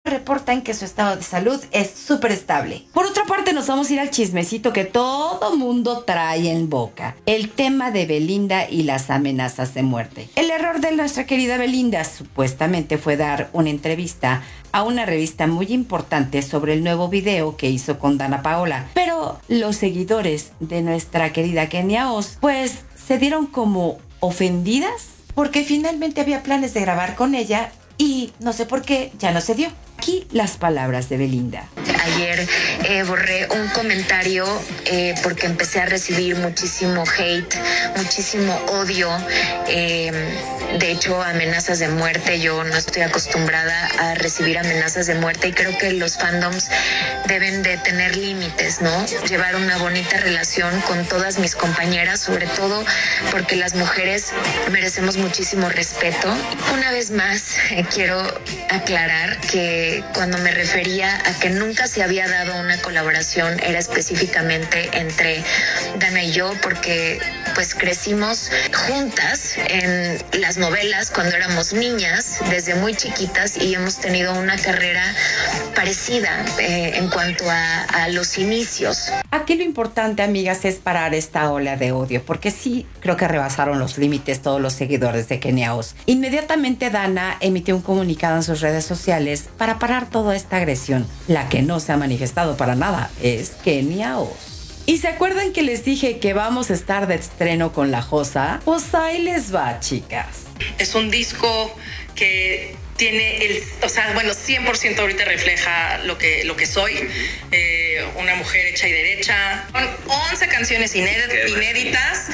reportan que su estado de salud es súper estable. Por otra parte, nos vamos a ir al chismecito que todo mundo trae en boca. El tema de Belinda y las amenazas de muerte. El error de nuestra querida Belinda supuestamente fue dar una entrevista a una revista muy importante sobre el nuevo video que hizo con Dana Paola. Pero los seguidores de nuestra querida Kenia Oz, pues se dieron como ofendidas porque finalmente había planes de grabar con ella y no sé por qué ya no se dio. Aquí las palabras de Belinda. Ayer borré un comentario porque empecé a recibir muchísimo hate, muchísimo odio, de hecho amenazas de muerte. Yo no estoy acostumbrada a recibir amenazas de muerte y creo que los fandoms deben de tener límites, ¿no? Llevar una bonita relación con todas mis compañeras, sobre todo porque las mujeres merecemos muchísimo respeto. Una vez más, quiero aclarar que cuando me refería a que nunca se había dado una colaboración era específicamente entre Dana y yo, porque pues crecimos juntas en las novelas cuando éramos niñas, desde muy chiquitas, y hemos tenido una carrera parecida en cuanto a los inicios. Aquí lo importante, amigas, es parar esta ola de odio, porque sí creo que rebasaron los límites todos los seguidores de Kenia Oz. Inmediatamente Dana emitió un comunicado en sus redes sociales para parar toda esta agresión. La que no se ha manifestado para nada es Kenia Oz. ¿Y se acuerdan que les dije que vamos a estar de estreno con La Josa? Pues ahí les va, chicas. Es un disco que tiene 100% ahorita refleja lo que soy, una mujer hecha y derecha. Son 11 canciones inéditas,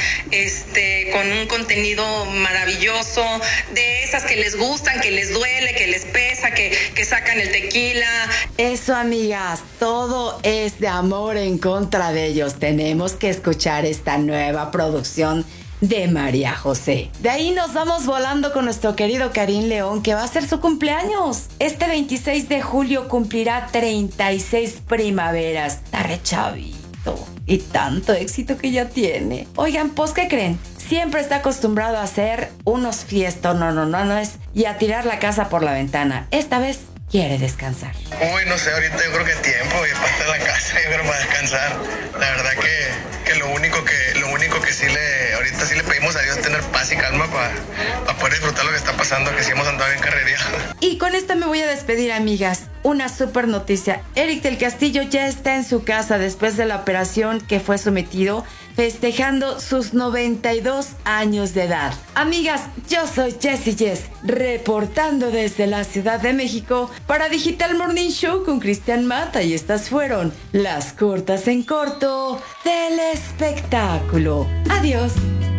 con un contenido maravilloso, de esas que les gustan, que les duele, que les pesa, que sacan el tequila. Eso, amigas, todo es de amor en contra de ellos. Tenemos que escuchar esta nueva producción de María José. De ahí nos vamos volando con nuestro querido Karim León, que va a ser su cumpleaños. Este 26 de julio cumplirá 36 primaveras. Está re chavito y tanto éxito que ya tiene. Oigan, pues, ¿qué creen? Siempre está acostumbrado a hacer unos fiestos, no es, y a tirar la casa por la ventana. Esta vez quiere descansar. Uy, no sé, ahorita yo creo que tiempo y parte de la casa, yo creo, para descansar. La verdad que lo único que ahorita sí le pedimos a Dios tener paz y calma para poder disfrutar lo que está pasando, que sí hemos andado bien carrereados. Y con esto me voy a despedir, amigas. Una super noticia. Eric del Castillo ya está en su casa después de la operación que fue sometido, festejando sus 92 años de edad. Amigas, yo soy Jessie Jess, reportando desde la Ciudad de México para Digital Morning Show con Cristian Mata, y estas fueron las cortas en corto del espectáculo. Adiós.